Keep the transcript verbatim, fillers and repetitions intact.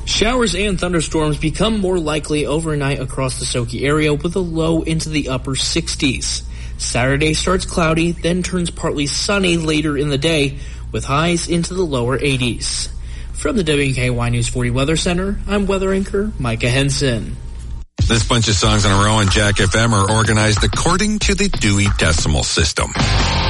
Showers and thunderstorms become more likely overnight across the Soki area with a low into the upper sixties. Saturday starts cloudy, then turns partly sunny later in the day with highs into the lower eighties. From the W K Y News forty Weather Center, I'm weather anchor Micah Henson. This bunch of songs in a row on Jack F M are organized according to the Dewey Decimal System.